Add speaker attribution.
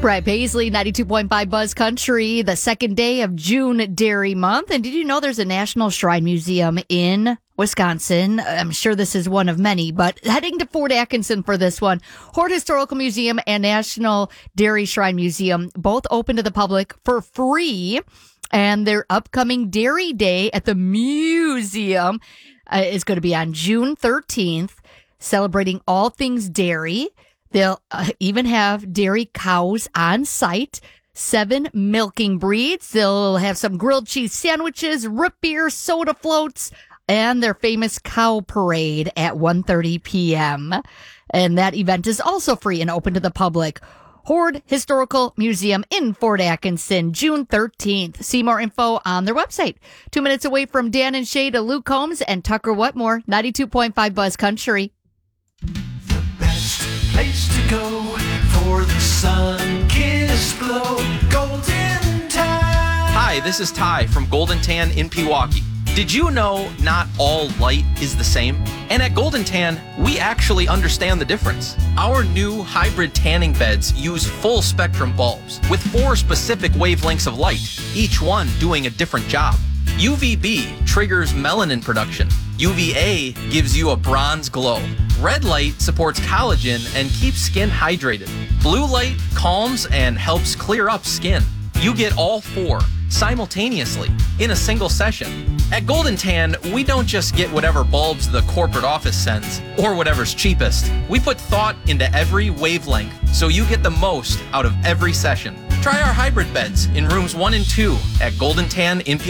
Speaker 1: Brett Paisley, 92.5 Buzz Country, the second day of June Dairy Month. And did you know there's a National Shrine Museum in Wisconsin? I'm sure this is one of many, but heading to Fort Atkinson for this one. Hoard Historical Museum and National Dairy Shrine Museum, both open to the public for free. And their upcoming Dairy Day at the museum is going to be on June 13th, celebrating all things dairy. They'll even have dairy cows on site, 7 milking breeds. They'll have some grilled cheese sandwiches, root beer, soda floats, and their famous cow parade at 1:30 p.m. And that event is also free and open to the public. Hoard Historical Museum in Fort Atkinson, June 13th. See more info on their website. 2 minutes away from Dan and Shay to Luke Combs and Tucker Wetmore, 92.5 Buzz Country.
Speaker 2: Place to go for the sun-kissed glow. Golden Tan.
Speaker 3: Hi, this is Ty from Golden Tan in Pewaukee. Did you know not all light is the same? And at Golden Tan, we actually understand the difference. Our new hybrid tanning beds use full spectrum bulbs with 4 specific wavelengths of light, each one doing a different job. UVB triggers melanin production. UVA gives you a bronze glow. Red light supports collagen and keeps skin hydrated. Blue light calms and helps clear up skin. You get all 4 simultaneously in a single session. At Golden Tan, we don't just get whatever bulbs the corporate office sends or whatever's cheapest. We put thought into every wavelength so you get the most out of every session. Try our hybrid beds in rooms 1 and 2 at Golden Tan in